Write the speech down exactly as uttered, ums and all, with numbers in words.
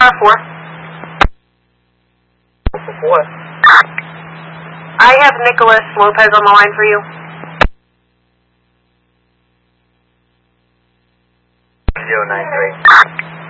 four. What? I have Nicholas Lopez on the line for you. zero nine three.